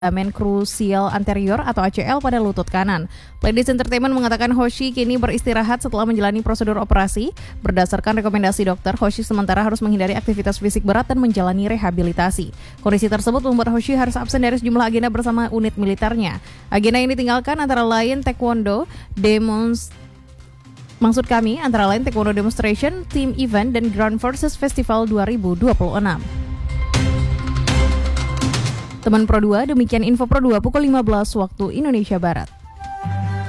ligamen krusial anterior atau ACL pada lutut kanan. Pledis Entertainment mengatakan Hoshi kini beristirahat setelah menjalani prosedur operasi. Berdasarkan rekomendasi dokter, Hoshi sementara harus menghindari aktivitas fisik berat dan menjalani rehabilitasi. Kondisi tersebut membuat Hoshi harus absen dari sejumlah agenda bersama unit militernya. Agenda yang ditinggalkan antara lain Taekwondo, antara lain Taekwondo Demonstration, Team Event, dan Ground Forces Festival 2026. Teman Pro 2, demikian info Pro 2 pukul 15 waktu Indonesia Barat.